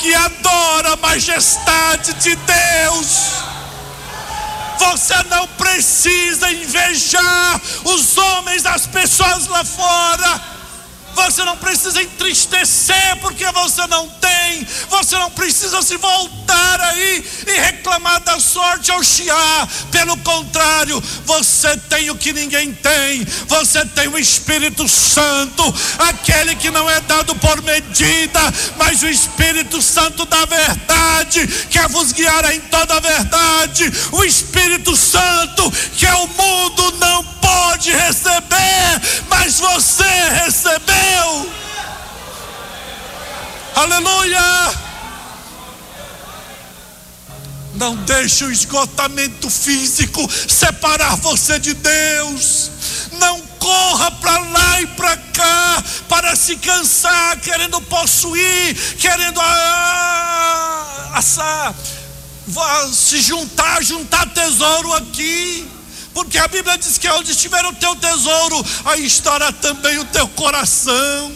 que adora a majestade de Deus. Você não precisa invejar os homens, as pessoas lá fora. Você não precisa entristecer porque você não tem. Você não precisa se voltar aí e reclamar da sorte ou chiar. Pelo contrário, você tem o que ninguém tem. Você tem o Espírito Santo, aquele que não é dado por medida, mas o Espírito Santo da verdade quer vos guiar em toda a verdade. O Espírito Santo que o mundo não pode receber, mas você recebeu. Aleluia! Não deixe o esgotamento físico separar você de Deus. Não corra para lá e para cá para se cansar, querendo possuir, querendo se juntar tesouro aqui. Porque a Bíblia diz que onde estiver o teu tesouro, aí estará também o teu coração.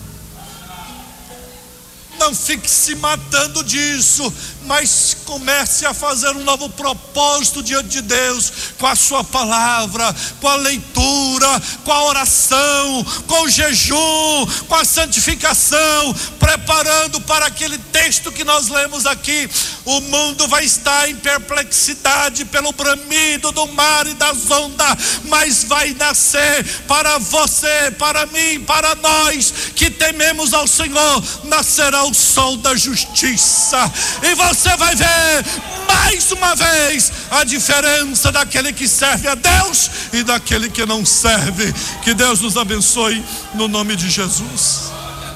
Não fique se matando disso, mas comece a fazer um novo propósito diante de Deus, com a sua palavra, com a leitura, com a oração, com o jejum, com a santificação, preparando para aquele texto que nós lemos aqui. O mundo vai estar em perplexidade pelo bramido do mar e das ondas, mas vai nascer para você, para mim, para nós que tememos ao Senhor, nascerá o sol da justiça. E você vai ver mais uma vez a diferença daquele que serve a Deus e daquele que não serve. Que Deus nos abençoe no nome de Jesus.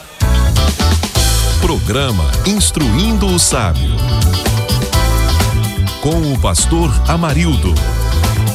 Programa Instruindo o Sábio, com o pastor Amarildo.